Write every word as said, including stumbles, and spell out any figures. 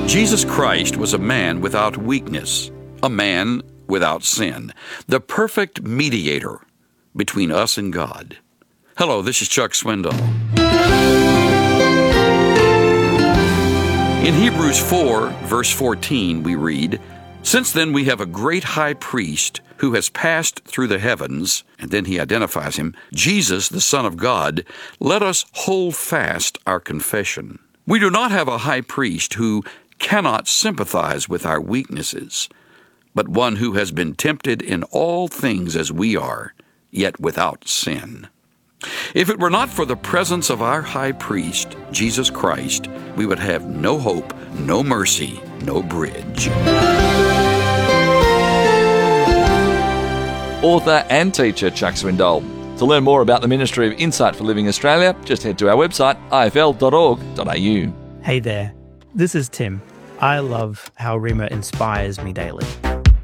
Jesus Christ was a man without weakness, a man without sin, the perfect mediator between us and God. Hello, this is Chuck Swindoll. In Hebrews four, verse fourteen, we read, "Since then we have a great high priest who has passed through the heavens," and then he identifies him, "Jesus, the Son of God, let us hold fast our confession." We do not have a high priest who cannot sympathize with our weaknesses, but one who has been tempted in all things as we are, yet without sin. If it were not for the presence of our high priest, Jesus Christ, we would have no hope, no mercy, no bridge. Author and teacher Chuck Swindoll. To learn more about the Ministry of Insight for Living Australia, just head to our website, i f l dot org dot a u. Hey there, this is Tim. I love how Rima inspires me daily.